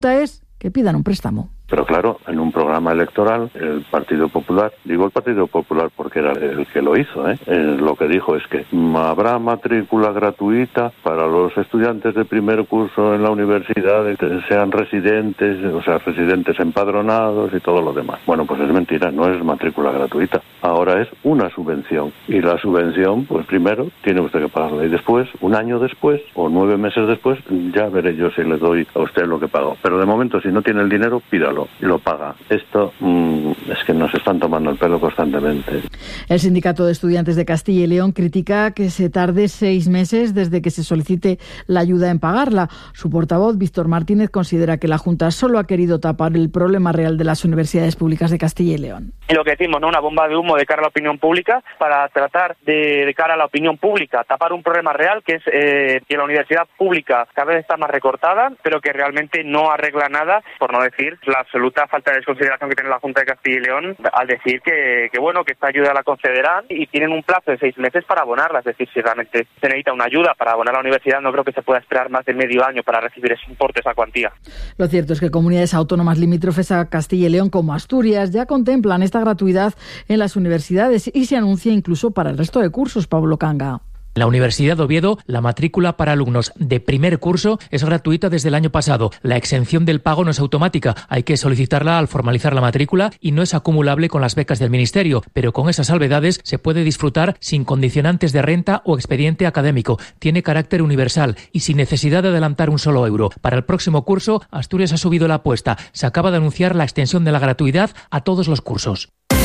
es que pidan un préstamo. Pero claro, en un programa electoral, el Partido Popular, digo el Partido Popular porque era el que lo hizo, lo que dijo es que habrá matrícula gratuita para los estudiantes de primer curso en la universidad, que sean residentes, o sea, residentes empadronados y todo lo demás. Bueno, pues es mentira, no es matrícula gratuita. Ahora es una subvención. Y la subvención, pues primero, tiene usted que pagarla. Y después, un año después, o 9 meses después, ya veré yo si le doy a usted lo que pago. Pero de momento, si no tiene el dinero, pídalo y lo paga. Esto es que nos están tomando el pelo constantemente. El Sindicato de Estudiantes de Castilla y León critica que se tarde 6 meses desde que se solicite la ayuda en pagarla. Su portavoz, Víctor Martínez, considera que la Junta solo ha querido tapar el problema real de las universidades públicas de Castilla y León. Y lo que decimos, ¿no? Una bomba de humo de cara a la opinión pública para tratar de cara a la opinión pública tapar un problema real que es que la universidad pública cada vez está más recortada, pero que realmente no arregla nada, por no decir la absoluta falta de desconsideración que tiene la Junta de Castilla y León al decir que esta ayuda la concederán y tienen un plazo de 6 meses para abonarla. Es decir, si realmente se necesita una ayuda para abonar a la universidad, no creo que se pueda esperar más de medio año para recibir ese importe, esa cuantía. Lo cierto es que comunidades autónomas limítrofes a Castilla y León como Asturias ya contemplan esta gratuidad en las universidades y se anuncia incluso para el resto de cursos. Pablo Canga. En la Universidad de Oviedo, la matrícula para alumnos de primer curso es gratuita desde el año pasado. La exención del pago no es automática, hay que solicitarla al formalizar la matrícula y no es acumulable con las becas del Ministerio, pero con esas salvedades se puede disfrutar sin condicionantes de renta o expediente académico. Tiene carácter universal y sin necesidad de adelantar un solo euro. Para el próximo curso, Asturias ha subido la apuesta. Se acaba de anunciar la extensión de la gratuidad a todos los cursos.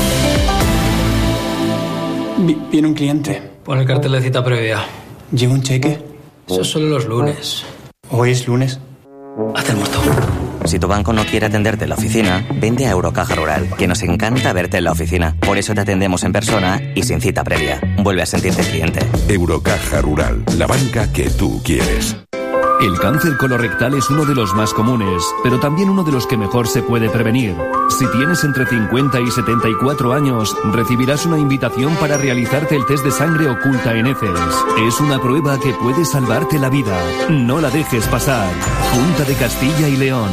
Viene un cliente. Pon el cartel de cita previa. ¿Lleva un cheque? Eso es solo los lunes. ¿Hoy es lunes? Haz el muerto. Si tu banco no quiere atenderte en la oficina, vente a Eurocaja Rural, que nos encanta verte en la oficina. Por eso te atendemos en persona y sin cita previa. Vuelve a sentirte cliente. Eurocaja Rural, la banca que tú quieres. El cáncer colorectal es uno de los más comunes, pero también uno de los que mejor se puede prevenir. Si tienes entre 50 y 74 años, recibirás una invitación para realizarte el test de sangre oculta en heces. Es una prueba que puede salvarte la vida. No la dejes pasar. Junta de Castilla y León.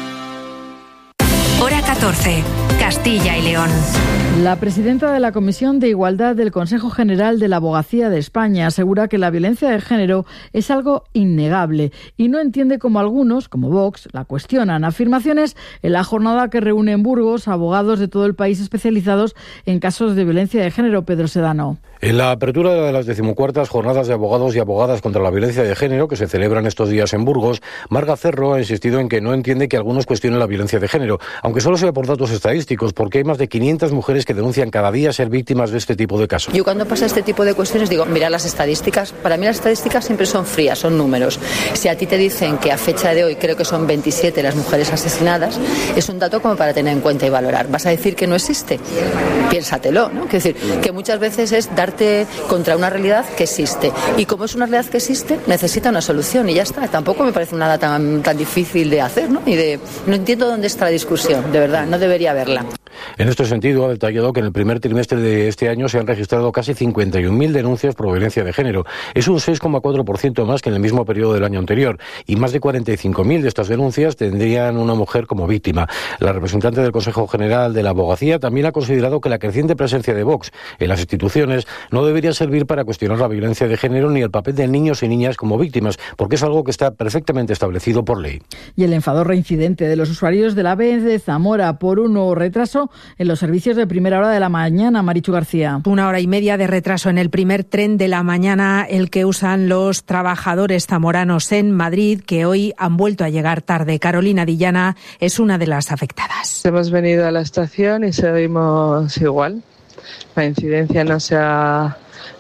Hora 14. Castilla y León. La presidenta de la Comisión de Igualdad del Consejo General de la Abogacía de España asegura que la violencia de género es algo innegable y no entiende cómo algunos, como Vox, la cuestionan. Afirmaciones en la jornada que reúne en Burgos abogados de todo el país especializados en casos de violencia de género. Pedro Sedano. En la apertura de las 14ª jornadas de abogados y abogadas contra la violencia de género que se celebran estos días en Burgos, Marga Cerro ha insistido en que no entiende que algunos cuestionen la violencia de género, aunque solo sea por datos estadísticos, porque hay más de 500 mujeres que denuncian cada día ser víctimas de este tipo de casos. Yo cuando pasa este tipo de cuestiones digo, mira las estadísticas. Para mí las estadísticas siempre son frías, son números. Si a ti te dicen que a fecha de hoy creo que son 27 las mujeres asesinadas, es un dato como para tener en cuenta y valorar. ¿Vas a decir que no existe? Piénsatelo, ¿no? Quiero decir, que muchas veces es darte contra una realidad que existe. Y como es una realidad que existe, necesita una solución y ya está. Tampoco me parece nada tan difícil de hacer, ¿no? No entiendo dónde está la discusión, de verdad, no debería haberla. En este sentido, ha detallado que en el primer trimestre de este año se han registrado casi 51.000 denuncias por violencia de género. Es un 6,4% más que en el mismo periodo del año anterior. Y más de 45.000 de estas denuncias tendrían una mujer como víctima. La representante del Consejo General de la Abogacía también ha considerado que la creciente presencia de Vox en las instituciones no debería servir para cuestionar la violencia de género ni el papel de niños y niñas como víctimas, porque es algo que está perfectamente establecido por ley. Y el enfado reincidente de los usuarios del AVE de Zamora por un nuevo retraso en los servicios de primera hora de la mañana. Marichu García. 1 hora y media de retraso en el primer tren de la mañana, el que usan los trabajadores zamoranos en Madrid, que hoy han vuelto a llegar tarde. Carolina Dillana es una de las afectadas. Hemos venido a la estación y seguimos igual. La incidencia no se ha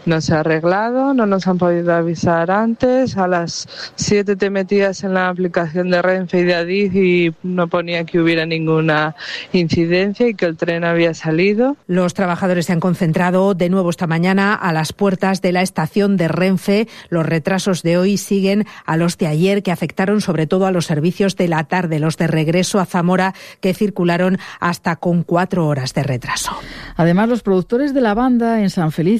arreglado, no nos han podido avisar antes. A las 7 te metías en la aplicación de Renfe y de Adif y no ponía que hubiera ninguna incidencia y que el tren había salido. Los trabajadores se han concentrado de nuevo esta mañana a las puertas de la estación de Renfe. Los retrasos de hoy siguen a los de ayer, que afectaron sobre todo a los servicios de la tarde, los de regreso a Zamora, que circularon hasta con 4 horas de retraso. Además, los productores de lavanda en San Felices, en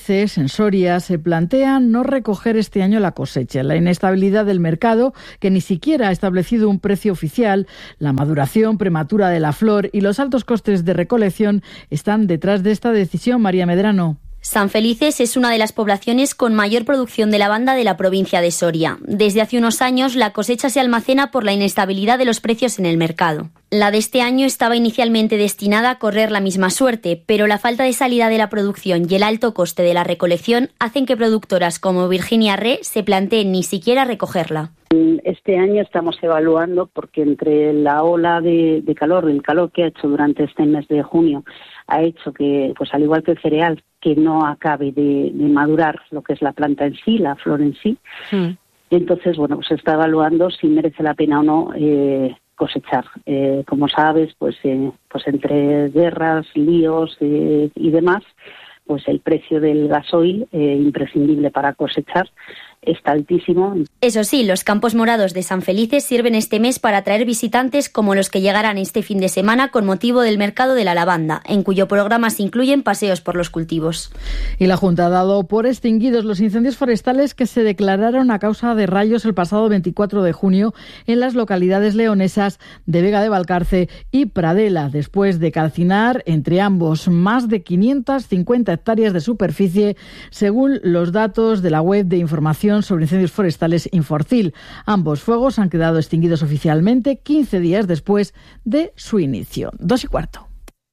Soria se plantean no recoger este año la cosecha. La inestabilidad del mercado, que ni siquiera ha establecido un precio oficial, la maduración prematura de la flor y los altos costes de recolección están detrás de esta decisión. María Medrano. San Felices es una de las poblaciones con mayor producción de lavanda de la provincia de Soria. Desde hace unos años, la cosecha se almacena por la inestabilidad de los precios en el mercado. La de este año estaba inicialmente destinada a correr la misma suerte, pero la falta de salida de la producción y el alto coste de la recolección hacen que productoras como Virginia Re se planteen ni siquiera recogerla. Este año estamos evaluando, porque entre la ola de calor, el calor que ha hecho durante este mes de junio, ha hecho que, pues al igual que el cereal, que no acabe de madurar lo que es la planta en sí, la flor en sí. Entonces, bueno, pues se está evaluando si merece la pena o no cosechar. Como sabes, pues entre guerras, líos y demás, pues el precio del gasoil, imprescindible para cosechar, está altísimo. Eso sí, los campos morados de San Felices sirven este mes para atraer visitantes como los que llegarán este fin de semana con motivo del mercado de la lavanda, en cuyo programa se incluyen paseos por los cultivos. Y la Junta ha dado por extinguidos los incendios forestales que se declararon a causa de rayos el pasado 24 de junio en las localidades leonesas de Vega de Valcarce y Pradela, después de calcinar entre ambos más de 550 hectáreas de superficie, según los datos de la web de información sobre incendios forestales Inforcil. Ambos fuegos han quedado extinguidos oficialmente 15 días después de su inicio. 2:15.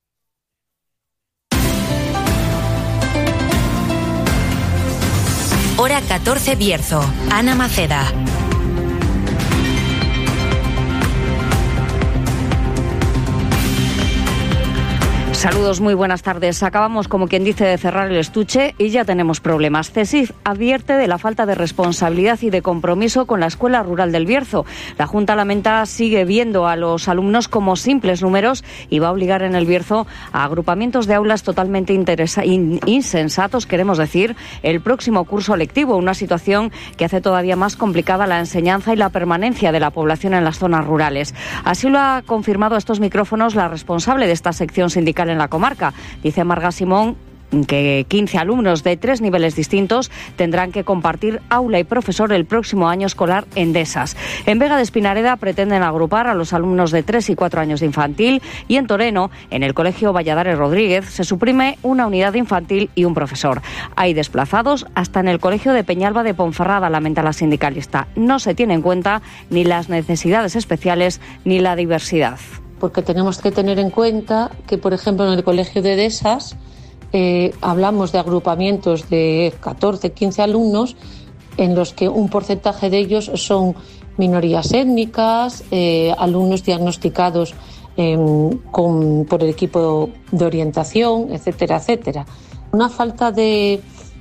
Hora 14 Bierzo. Ana Maceda. Saludos, muy buenas tardes. Acabamos, como quien dice, de cerrar el estuche y ya tenemos problemas. CESIF advierte de la falta de responsabilidad y de compromiso con la Escuela Rural del Bierzo. La Junta lamenta sigue viendo a los alumnos como simples números y va a obligar en el Bierzo a agrupamientos de aulas totalmente insensatos, queremos decir, el próximo curso lectivo, una situación que hace todavía más complicada la enseñanza y la permanencia de la población en las zonas rurales. Así lo ha confirmado a estos micrófonos la responsable de esta sección sindical en la comarca. Dice Marga Simón que 15 alumnos de 3 niveles distintos tendrán que compartir aula y profesor el próximo año escolar en Desas. En Vega de Espinareda pretenden agrupar a los alumnos de 3 y 4 años de infantil y en Toreno, en el Colegio Valladares Rodríguez, se suprime una unidad de infantil y un profesor. Hay desplazados hasta en el Colegio de Peñalba de Ponferrada, lamenta la sindicalista. No se tiene en cuenta ni las necesidades especiales ni la diversidad. Porque tenemos que tener en cuenta que, por ejemplo, en el Colegio de Desas hablamos de agrupamientos de 14, 15 alumnos en los que un porcentaje de ellos son minorías étnicas, alumnos diagnosticados por el equipo de orientación, etcétera, etcétera. Una falta de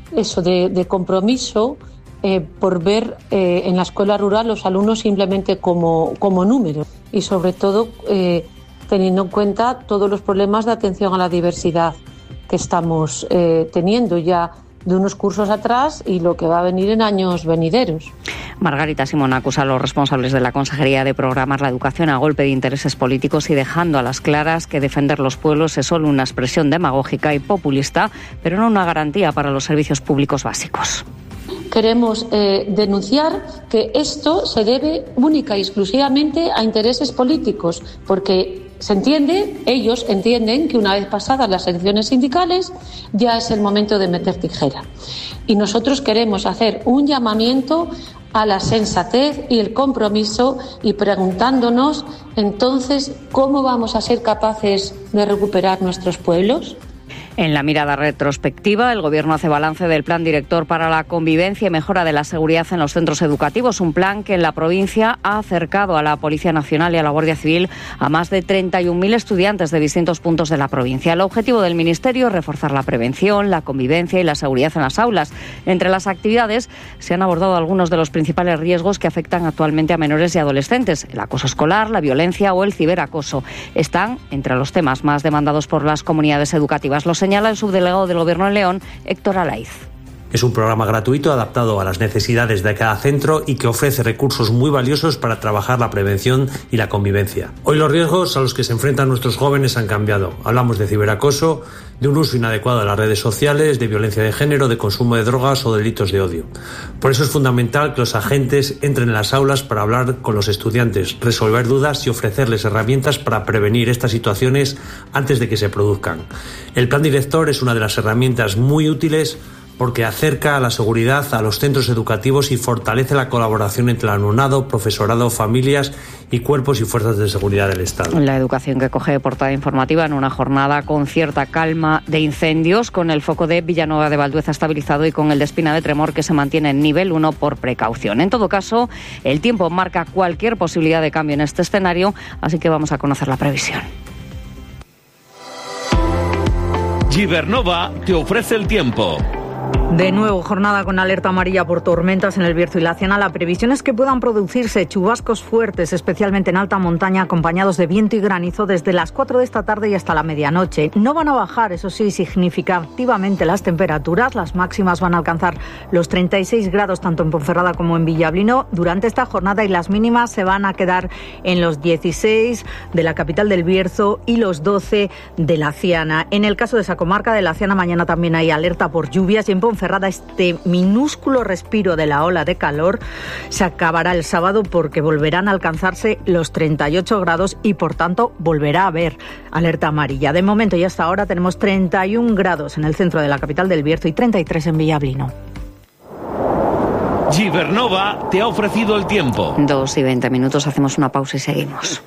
compromiso por ver en la escuela rural los alumnos simplemente como números y sobre todo teniendo en cuenta todos los problemas de atención a la diversidad que estamos teniendo ya de unos cursos atrás y lo que va a venir en años venideros. Margarita Simón acusa a los responsables de la Consejería de programar la educación a golpe de intereses políticos y dejando a las claras que defender los pueblos es solo una expresión demagógica y populista, pero no una garantía para los servicios públicos básicos. Queremos denunciar que esto se debe única y exclusivamente a intereses políticos, porque ellos entienden que una vez pasadas las elecciones sindicales ya es el momento de meter tijera. Y nosotros queremos hacer un llamamiento a la sensatez y el compromiso y preguntándonos entonces cómo vamos a ser capaces de recuperar nuestros pueblos. En la mirada retrospectiva, el Gobierno hace balance del Plan Director para la Convivencia y Mejora de la Seguridad en los Centros Educativos, un plan que en la provincia ha acercado a la Policía Nacional y a la Guardia Civil a más de 31.000 estudiantes de distintos puntos de la provincia. El objetivo del Ministerio es reforzar la prevención, la convivencia y la seguridad en las aulas. Entre las actividades se han abordado algunos de los principales riesgos que afectan actualmente a menores y adolescentes: el acoso escolar, la violencia o el ciberacoso. Están entre los temas más demandados por las comunidades educativas. Lo señala el subdelegado del Gobierno en León, Héctor Alaiz. Es un programa gratuito adaptado a las necesidades de cada centro y que ofrece recursos muy valiosos para trabajar la prevención y la convivencia. Hoy los riesgos a los que se enfrentan nuestros jóvenes han cambiado. Hablamos de ciberacoso, de un uso inadecuado de las redes sociales, de violencia de género, de consumo de drogas o delitos de odio. Por eso es fundamental que los agentes entren en las aulas para hablar con los estudiantes, resolver dudas y ofrecerles herramientas para prevenir estas situaciones antes de que se produzcan. El plan director es una de las herramientas muy útiles porque acerca la seguridad a los centros educativos y fortalece la colaboración entre el alumnado, profesorado, familias y cuerpos y fuerzas de seguridad del Estado. La educación que coge portada informativa en una jornada con cierta calma de incendios, con el foco de Villanueva de Valdueza estabilizado y con el de Espina de Tremor que se mantiene en nivel 1 por precaución. En todo caso, el tiempo marca cualquier posibilidad de cambio en este escenario, así que vamos a conocer la previsión. Gibernova te ofrece el tiempo. De nuevo, jornada con alerta amarilla por tormentas en el Bierzo y la Ciana. La previsión es que puedan producirse chubascos fuertes, especialmente en alta montaña, acompañados de viento y granizo desde las 4 de esta tarde y hasta la medianoche. No van a bajar, eso sí, significativamente las temperaturas. Las máximas van a alcanzar los 36 grados tanto en Ponferrada como en Villablino durante esta jornada, y las mínimas se van a quedar en los 16 de la capital del Bierzo y los 12 de la Ciana. En el caso de esa comarca de la Ciana, mañana también hay alerta por lluvias, y en Ponferrada este minúsculo respiro de la ola de calor se acabará el sábado, porque volverán a alcanzarse los 38 grados y por tanto volverá a haber alerta amarilla. De momento y hasta ahora tenemos 31 grados en el centro de la capital del Bierzo y 33 en Villablino. Gibernova te ha ofrecido el tiempo. 2:20, hacemos una pausa y seguimos.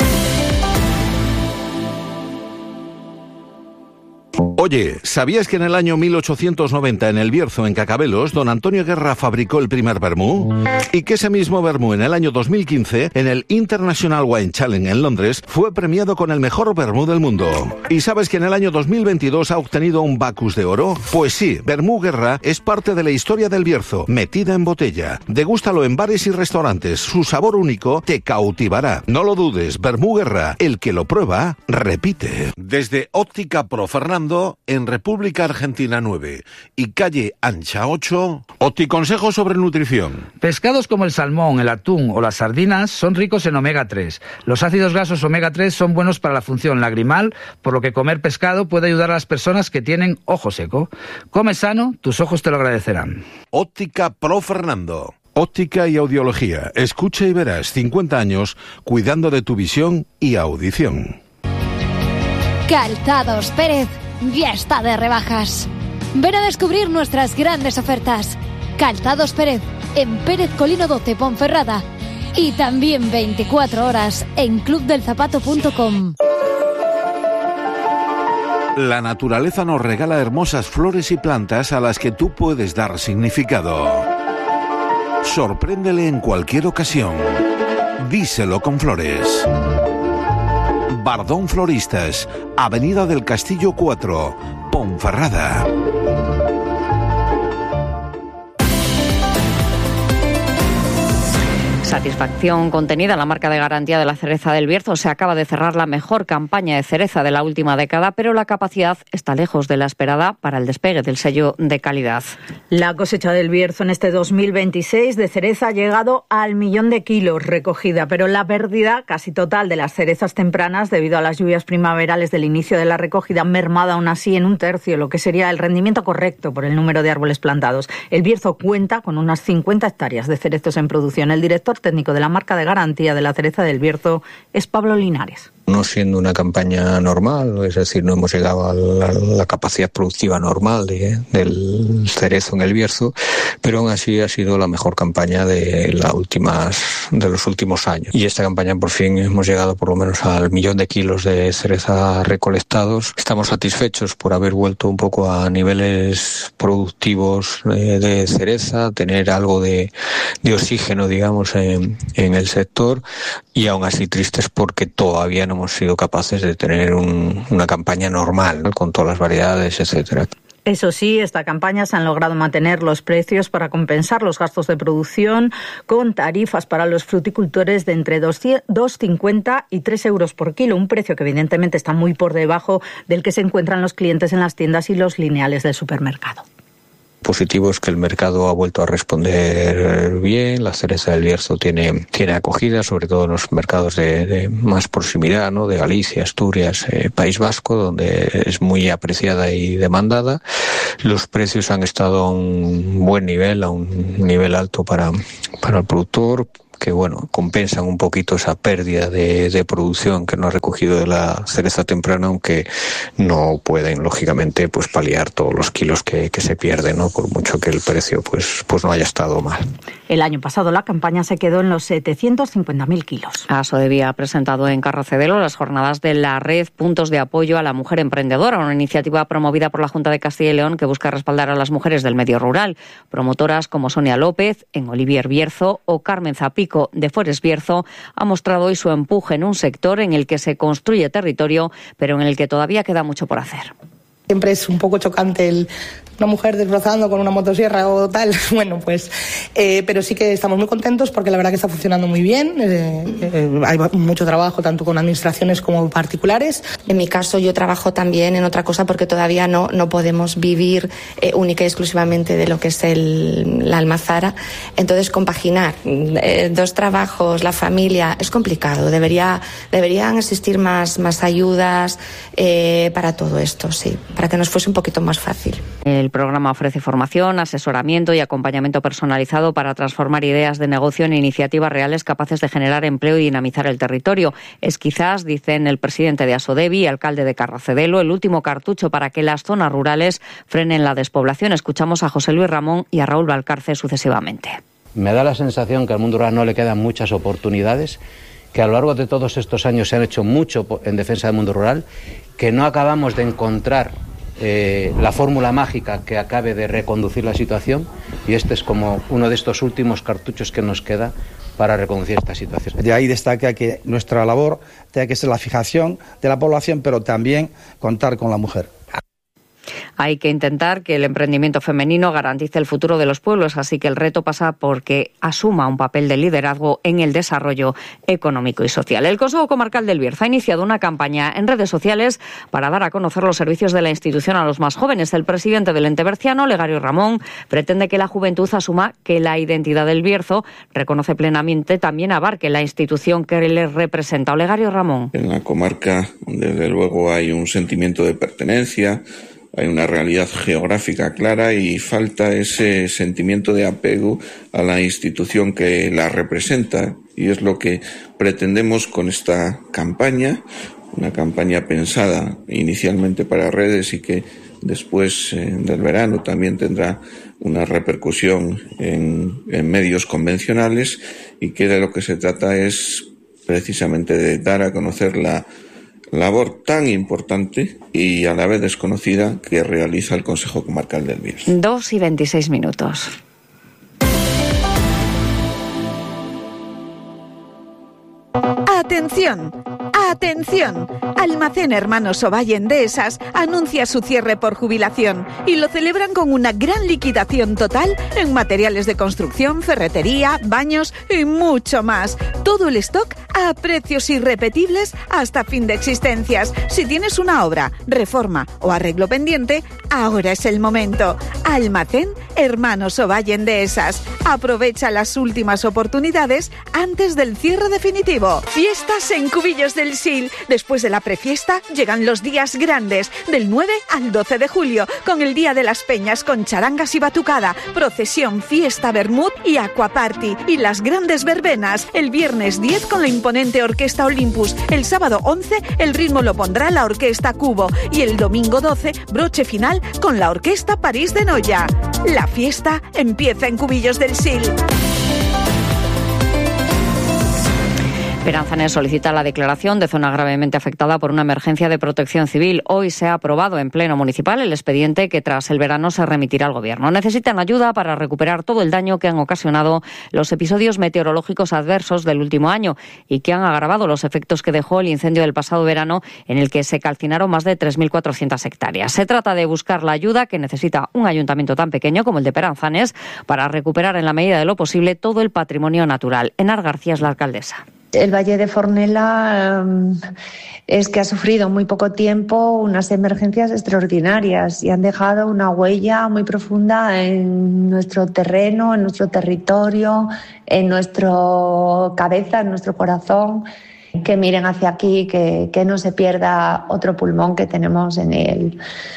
Oye, ¿sabías que en el año 1890 en el Bierzo, en Cacabelos, don Antonio Guerra fabricó el primer vermú? Y que ese mismo vermú en el año 2015, en el International Wine Challenge en Londres, fue premiado con el mejor vermú del mundo. ¿Y sabes que en el año 2022 ha obtenido un Bacus de oro? Pues sí, Vermú Guerra es parte de la historia del Bierzo, metida en botella. Degústalo en bares y restaurantes, su sabor único te cautivará. No lo dudes, Vermú Guerra, el que lo prueba, repite. Desde Óptica Pro Fernando, en República Argentina 9 y calle Ancha 8, Opticonsejos sobre nutrición. Pescados como el salmón, el atún o las sardinas son ricos en omega 3. Los ácidos grasos omega 3 son buenos para la función lagrimal, por lo que comer pescado puede ayudar a las personas que tienen ojo seco. Come sano, tus ojos te lo agradecerán. Óptica Pro Fernando. Óptica y audiología. Escucha y verás. 50 años cuidando de tu visión y audición. Calzados Pérez ya está de rebajas. Ven a descubrir nuestras grandes ofertas. Calzados Pérez, en Pérez Colino 12, Ponferrada. Y también 24 horas en clubdelzapato.com. La naturaleza nos regala hermosas flores y plantas a las que tú puedes dar significado. Sorpréndele en cualquier ocasión. Díselo con flores. Bardón Floristas, Avenida del Castillo 4, Ponferrada. Satisfacción contenida en la marca de garantía de la cereza del Bierzo. Se acaba de cerrar la mejor campaña de cereza de la última década, pero la capacidad está lejos de la esperada para el despegue del sello de calidad. La cosecha del Bierzo en este 2026 de cereza ha llegado al 1.000.000 de kilos recogida, pero la pérdida casi total de las cerezas tempranas debido a las lluvias primaverales del inicio de la recogida han mermado aún así en un tercio lo que sería el rendimiento correcto por el número de árboles plantados. El Bierzo cuenta con unas 50 hectáreas de cerezos en producción. El director técnico de la marca de garantía de la cereza del Bierzo es Pablo Linares. No siendo una campaña normal, es decir, no hemos llegado a la capacidad productiva normal del cerezo en el Bierzo, pero aún así ha sido la mejor campaña de los últimos años. Y esta campaña por fin hemos llegado por lo menos al 1.000.000 de kilos de cereza recolectados. Estamos satisfechos por haber vuelto un poco a niveles productivos de cereza, tener algo de oxígeno, digamos, en el sector, y aún así tristes porque todavía no hemos sido capaces de tener una campaña normal, ¿no?, con todas las variedades, etcétera. Eso sí, esta campaña se han logrado mantener los precios para compensar los gastos de producción, con tarifas para los fruticultores de entre 2,50 y 3 euros por kilo, un precio que evidentemente está muy por debajo del que se encuentran los clientes en las tiendas y los lineales del supermercado. positivo es que el mercado ha vuelto a responder bien. La cereza del Bierzo tiene acogida, sobre todo en los mercados de más proximidad, ¿no? De Galicia, Asturias, País Vasco, donde es muy apreciada y demandada. Los precios han estado a un buen nivel, a un nivel alto para el productor, que bueno, compensan un poquito esa pérdida de producción que no ha recogido de la cereza temprana, aunque no pueden lógicamente pues paliar todos los kilos que se pierden, ¿no? Por mucho que el precio pues no haya estado mal. El año pasado la campaña se quedó en los 750.000 kilos. Asodebi ha presentado en Carrocedelo las jornadas de la red Puntos de Apoyo a la Mujer Emprendedora, una iniciativa promovida por la Junta de Castilla y León que busca respaldar a las mujeres del medio rural. Promotoras como Sonia López, en Olivier Bierzo, o Carmen Zapico, de Forest Bierzo, ha mostrado hoy su empuje en un sector en el que se construye territorio, pero en el que todavía queda mucho por hacer. Siempre es un poco chocante una mujer desbrozando con una motosierra o tal, bueno, pues, pero sí que estamos muy contentos porque la verdad que está funcionando muy bien. Hay mucho trabajo tanto con administraciones como particulares. En mi caso yo trabajo también en otra cosa porque todavía no podemos vivir única y exclusivamente de lo que es la almazara. Entonces compaginar 2 trabajos, la familia, es complicado. Deberían existir más ayudas para todo esto, sí, para que nos fuese un poquito más fácil. El programa ofrece formación, asesoramiento y acompañamiento personalizado para transformar ideas de negocio en iniciativas reales capaces de generar empleo y dinamizar el territorio. Es quizás, dicen el presidente de Asodebi y alcalde de Carrocedelo, el último cartucho para que las zonas rurales frenen la despoblación. Escuchamos a José Luis Ramón y a Raúl Valcarce sucesivamente. Me da la sensación que al mundo rural no le quedan muchas oportunidades, que a lo largo de todos estos años se han hecho mucho en defensa del mundo rural, que no acabamos de encontrar la fórmula mágica que acabe de reconducir la situación, y este es como uno de estos últimos cartuchos que nos queda para reconducir esta situación. De ahí destaca que nuestra labor tenga que ser la fijación de la población, pero también contar con la mujer. Hay que intentar que el emprendimiento femenino garantice el futuro de los pueblos, así que el reto pasa por que asuma un papel de liderazgo en el desarrollo económico y social. El Consejo Comarcal del Bierzo ha iniciado una campaña en redes sociales para dar a conocer los servicios de la institución a los más jóvenes. El presidente del ente berciano, Olegario Ramón, pretende que la juventud asuma que la identidad del Bierzo reconoce plenamente también abarque la institución que les representa. Olegario Ramón. En la comarca, desde luego, hay un sentimiento de pertenencia, hay una realidad geográfica clara y falta ese sentimiento de apego a la institución que la representa, y es lo que pretendemos con esta campaña, una campaña pensada inicialmente para redes y que después del verano también tendrá una repercusión en medios convencionales, y que de lo que se trata es precisamente de dar a conocer la labor tan importante y a la vez desconocida que realiza el Consejo Comarcal del Bierzo. 2:26. ¡Atención! ¡Atención! Almacén Hermanos Ovalle Endesas anuncia su cierre por jubilación y lo celebran con una gran liquidación total en materiales de construcción, ferretería, baños y mucho más. Todo el stock a precios irrepetibles hasta fin de existencias. Si tienes una obra, reforma o arreglo pendiente, ahora es el momento. Almacén Hermanos Ovalle Endesas. Aprovecha las últimas oportunidades antes del cierre definitivo. Fiestas en Cubillos del Sil. Después de la prefiesta llegan los días grandes, del 9 al 12 de julio, con el Día de las Peñas con charangas y batucada, procesión, fiesta, vermut y aquaparty. Y las grandes verbenas, el viernes 10 con la imponente Orquesta Olympus, el sábado 11 el ritmo lo pondrá la Orquesta Cubo y el domingo 12 broche final con la Orquesta París de Noya. La fiesta empieza en Cubillos del Sil. Beranzanes solicita la declaración de zona gravemente afectada por una emergencia de protección civil. Hoy se ha aprobado en pleno municipal el expediente que tras el verano se remitirá al Gobierno. Necesitan ayuda para recuperar todo el daño que han ocasionado los episodios meteorológicos adversos del último año y que han agravado los efectos que dejó el incendio del pasado verano, en el que se calcinaron más de 3.400 hectáreas. Se trata de buscar la ayuda que necesita un ayuntamiento tan pequeño como el de Beranzanes para recuperar en la medida de lo posible todo el patrimonio natural. Enar García es la alcaldesa. El Valle de Fornela es que ha sufrido en muy poco tiempo unas emergencias extraordinarias y han dejado una huella muy profunda en nuestro terreno, en nuestro territorio, en nuestra cabeza, en nuestro corazón. Que miren hacia aquí, que no se pierda otro pulmón que tenemos en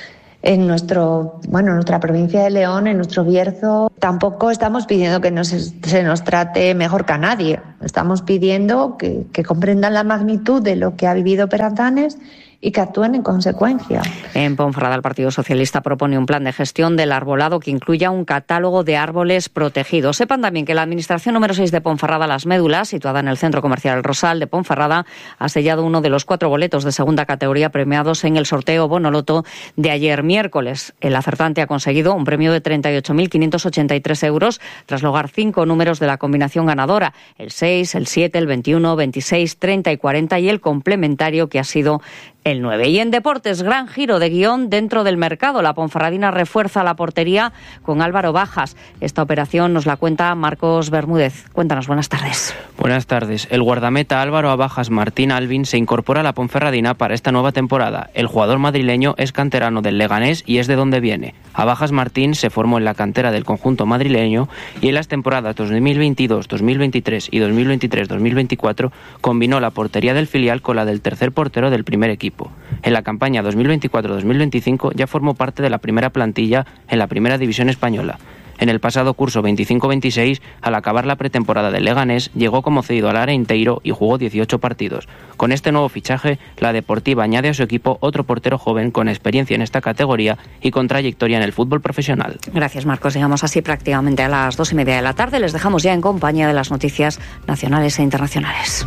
nuestra provincia de León, en nuestro Bierzo. Tampoco estamos pidiendo que se nos trate mejor que a nadie. Estamos pidiendo que comprendan la magnitud de lo que ha vivido Perazanes y que actúen en consecuencia. En Ponferrada, el Partido Socialista propone un plan de gestión del arbolado que incluya un catálogo de árboles protegidos. Sepan también que la Administración número 6 de Ponferrada, Las Médulas, situada en el Centro Comercial El Rosal de Ponferrada, ha sellado uno de los 4 boletos de segunda categoría premiados en el sorteo Bonoloto de ayer miércoles. El acertante ha conseguido un premio de 38.583 euros tras lograr 5 números de la combinación ganadora: el 6, el 7, el 21, 26, 30 y 40 y el complementario que ha sido el 9. Y en deportes, gran giro de guión dentro del mercado. La ponferradina refuerza la portería con Álvaro Bajas. Esta operación nos la cuenta Marcos Bermúdez. Cuéntanos, buenas tardes. Buenas tardes. El guardameta Álvaro Bajas Martín Alvin se incorpora a la Ponferradina para esta nueva temporada. El jugador madrileño es canterano del Leganés y es de donde viene. Bajas Martín se formó en la cantera del conjunto madrileño y en las temporadas 2022, 2023 y 2023-2024 combinó la portería del filial con la del tercer portero del primer equipo. En la campaña 2024-2025 ya formó parte de la primera plantilla en la primera división española. En el pasado curso 25-26, al acabar la pretemporada del Leganés, llegó como cedido al Arenteiro y jugó 18 partidos. Con este nuevo fichaje, la Deportiva añade a su equipo otro portero joven con experiencia en esta categoría y con trayectoria en el fútbol profesional. Gracias, Marcos. Llegamos así prácticamente a las 2:30 de la tarde. Les dejamos ya en compañía de las noticias nacionales e internacionales.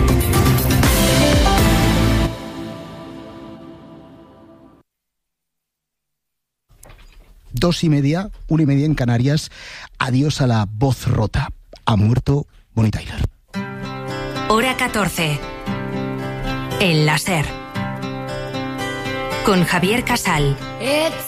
Dos y media, 1:30 en Canarias. Adiós a la voz rota. Ha muerto Bonnie Tyler. Hora 14. El láser. Con Javier Casal.